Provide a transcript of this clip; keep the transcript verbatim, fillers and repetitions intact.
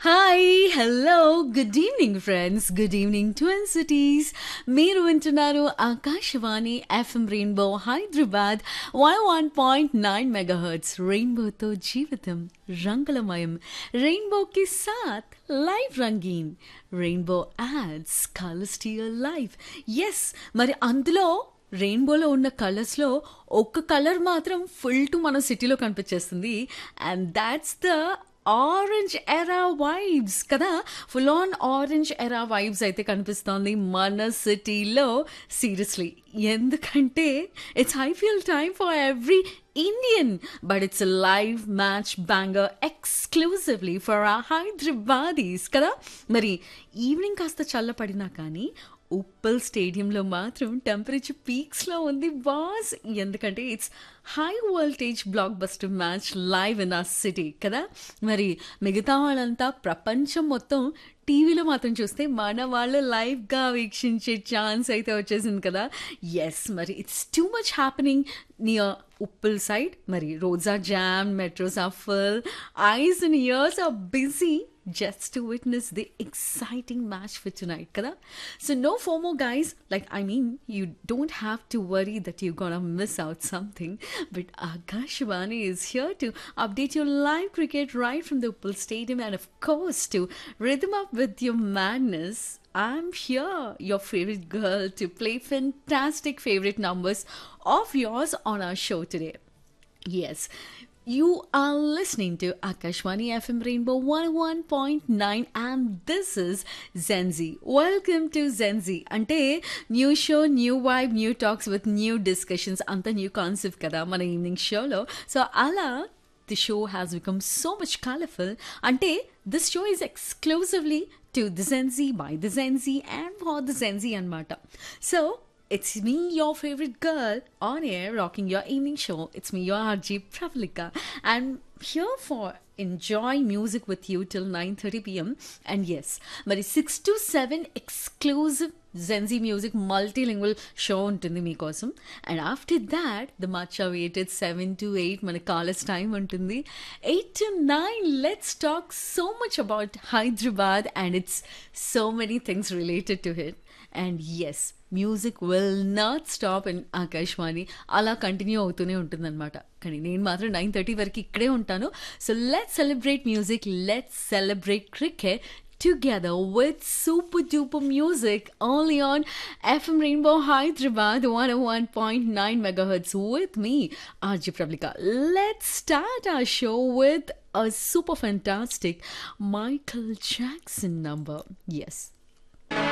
Hi hello good evening friends good evening twin cities మీరు వింటున్నారు Akashvani FM rainbow Hyderabad one one point nine mega hurts రెయిన్బోతో జీవితం రంగులమయం రెయిన్బోకి సాత్ life రంగీన్ rainbow ads colours to your life yes మరి అందులో రెయిన్బోలో ఉన్న కలర్స్లో ఒక్క కలర్ మాత్రం ఫుల్ టు మన సిటీలో కనిపించేస్తుంది అండ్ దాట్స్ ద ఆరెంజ్ ఎరా వైబ్స్ కదా ఫుల్ ఆన్ ఆరెంజ్ ఎరా వైబ్స్ అయితే కనిపిస్తోంది మన సిటీలో సీరియస్లీ ఎందుకంటే it's IPL time for every Indian but it's live match banger exclusively for ఆ హైదరాబాదీస్ కదా మరి ఈవినింగ్ కాస్త చల్లపడినా కానీ ఉప్పల్ స్టేడియంలో మాత్రం టెంపరేచర్ పీక్స్లో ఉంది బాస్ ఎందుకంటే it's high voltage block buster match live in ఆ సిటీ కదా మరి మిగతా వాళ్ళంతా ప్రపంచం మొత్తం టీవీలో మాత్రం చూస్తే మన వాళ్ళు లైవ్గా వీక్షించే ఛాన్స్ అయితే వచ్చేసింది కదా ఎస్ మరి it's too much happening near Uppal side మరి roads are jam metros are full ice and years or busy just to witness the exciting match for tonight, kada? So no FOMO, guys. Like, I mean, you don't have to worry that you're gonna miss out something. But Akashvani is here to update your live cricket right from the Uppal Stadium and, of course, to rhythm up with your madness. I'm here, your favorite girl, to play fantastic favorite numbers of yours on our show today. Yes. You are listening to Akashwani F M Rainbow one oh one point nine and this is Zenzi. Welcome to Zenzi. Ante new show, new vibe, new talks with new discussions. Anta new concept kada mana evening show lo. So ala the show has become so much colorful. Ante this show is exclusively to the Zenzi, by the Zenzi and for the Zenzi anmata. So it's me, your favorite girl, on air, rocking your evening show. It's me, your R J Pravalika. I'm here for enjoy music with you till nine thirty p.m. And yes, మరి six to seven exclusive Zenzi Music multilingual show ఉంటుంది మీకోసం. And after that, the much awaited seven to eight మన college time ఉంటుంది. eight to nine, let's talk so much about Hyderabad and it's so many things related to it. And yes, music will not stop in Akashvani అలా continue అవుతూనే ఉంటుందన్నమాట కానీ నేను మాత్రం nine thirty వరకు ఇక్కడే ఉంటాను so let's celebrate music let's celebrate cricket together with super duper music only on F M Rainbow Hyderabad one oh one point nine megahertz with me R J Pravalika. Let's start our show with a super fantastic Michael Jackson number. Yes,